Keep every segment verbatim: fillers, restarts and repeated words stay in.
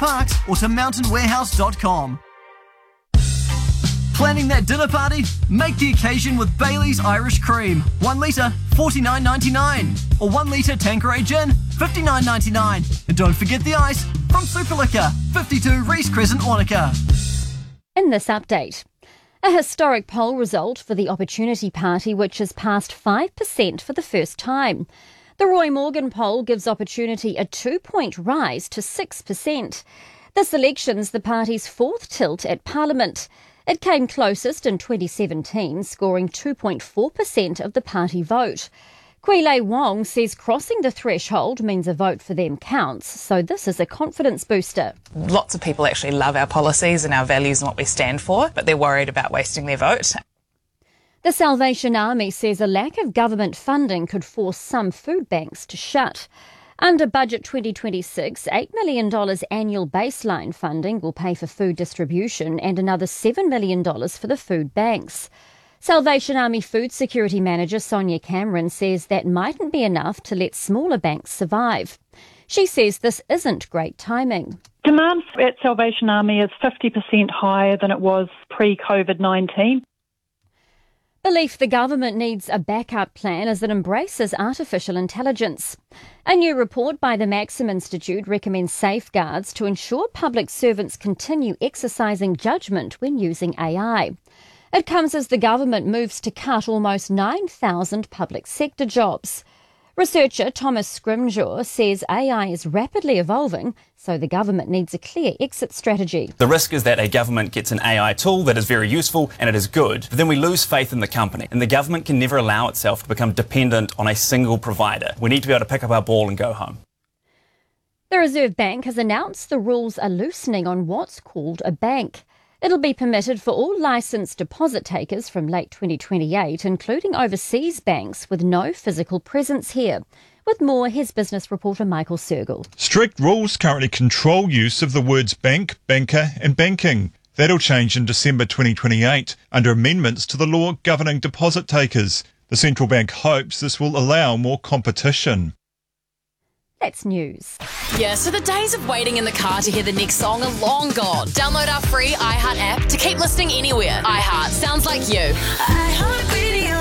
parks or to mountain warehouse dot com. Planning that dinner party? Make the occasion with Bailey's Irish Cream. One litre, forty-nine ninety-nine. Or one litre Tanqueray Gin, fifty-nine ninety-nine. And don't forget the ice from Super Liquor, fifty-two Reese Crescent, Wanaka. In this update, a historic poll result for the Opportunity Party, which has passed five percent for the first time. The Roy Morgan poll gives Opportunity a two-point rise to six percent. This election's the party's fourth tilt at Parliament. It came closest in twenty seventeen, scoring two point four percent of the party vote. Kwile Wong says crossing the threshold means a vote for them counts, so this is a confidence booster. Lots of people actually love our policies and our values and what we stand for, but they're worried about wasting their vote. The Salvation Army says a lack of government funding could force some food banks to shut. Under Budget twenty twenty-six, eight million dollars annual baseline funding will pay for food distribution and another seven million dollars for the food banks. Salvation Army Food Security Manager Sonia Cameron says that mightn't be enough to let smaller banks survive. She says this isn't great timing. Demand at Salvation Army is fifty percent higher than it was pre-COVID nineteen. Belief the government needs a backup plan as it embraces artificial intelligence. A new report by the Maxim Institute recommends safeguards to ensure public servants continue exercising judgment when using A I. It comes as the government moves to cut almost nine thousand public sector jobs. Researcher Thomas Scrimgeour says A I is rapidly evolving, so the government needs a clear exit strategy. The risk is that a government gets an A I tool that is very useful and it is good, but then we lose faith in the company, and the government can never allow itself to become dependent on a single provider. We need to be able to pick up our ball and go home. The Reserve Bank has announced the rules are loosening on what's called a bank. It'll be permitted for all licensed deposit takers from late twenty twenty-eight, including overseas banks with no physical presence here. With more, here's business reporter Michael Sergel. Strict rules currently control use of the words bank, banker and banking. That'll change in December twenty twenty-eight under amendments to the law governing deposit takers. The central bank hopes this will allow more competition. That's news. Yeah, so the days of waiting in the car to hear the next song are long gone. Download our free iHeart app to keep listening anywhere. iHeart sounds like you. iHeart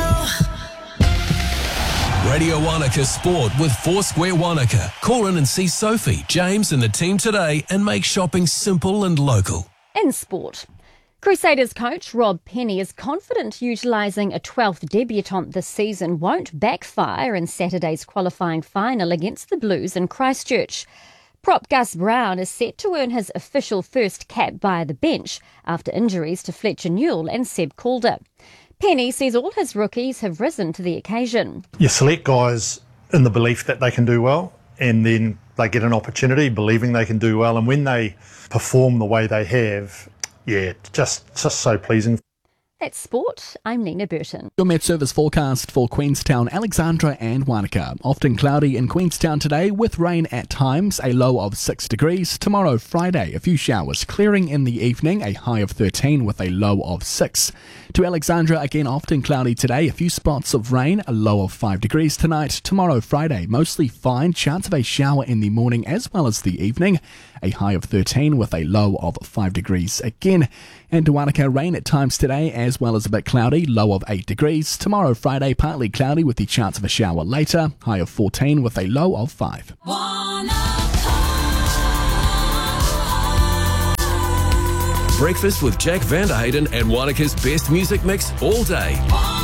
Radio. Radio Wanaka Sport with Foursquare Wanaka. Call in and see Sophie, James and the team today and make shopping simple and local. In sport, Crusaders coach Rob Penny is confident utilising a twelfth debutant this season won't backfire in Saturday's qualifying final against the Blues in Christchurch. Prop Gus Brown is set to earn his official first cap via the bench after injuries to Fletcher Newell and Seb Calder. Penny says all his rookies have risen to the occasion. You select guys in the belief that they can do well, and then they get an opportunity believing they can do well, and when they perform the way they have, yeah, just just so pleasing. That's sport. I'm Nina Burton. Your Met Service forecast for Queenstown, Alexandra and Wanaka. Often cloudy in Queenstown today with rain at times, a low of six degrees. Tomorrow, Friday, a few showers clearing in the evening, a high of thirteen with a low of six. To Alexandra, again often cloudy today, a few spots of rain, a low of five degrees tonight. Tomorrow, Friday, mostly fine, chance of a shower in the morning as well as the evening, a high of thirteen with a low of five degrees again. And to Wanaka, rain at times today as well as a bit cloudy, low of eight degrees. Tomorrow, Friday, partly cloudy with the chance of a shower later, high of fourteen with a low of five. Breakfast with Jack Van Hayden and Wanaka's best music mix all day.